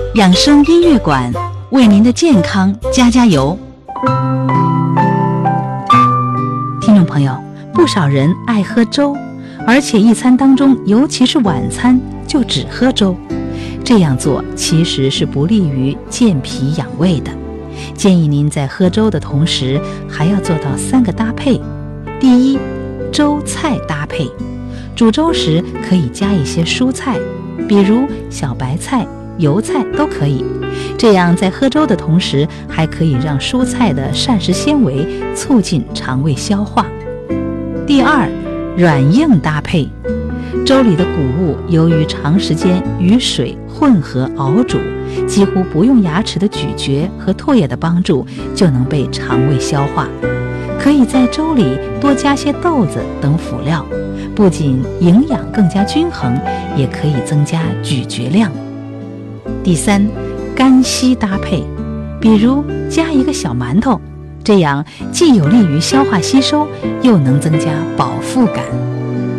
养生音乐馆为您的健康加油。听众朋友，不少人爱喝粥，而且一餐当中，尤其是晚餐就只喝粥，这样做其实是不利于健脾养胃的。建议您在喝粥的同时还要做到3个搭配。第一，粥菜搭配。煮粥时可以加一些蔬菜，比如小白菜、油菜都可以，这样在喝粥的同时还可以让蔬菜的膳食纤维促进肠胃消化。第二，软硬搭配。粥里的谷物由于长时间与水混合熬煮，几乎不用牙齿的咀嚼和唾液的帮助就能被肠胃消化。可以在粥里多加些豆子等辅料，不仅营养更加均衡，也可以增加咀嚼量。第三，干稀搭配，比如加一个小馒头，这样既有利于消化吸收，又能增加饱腹感。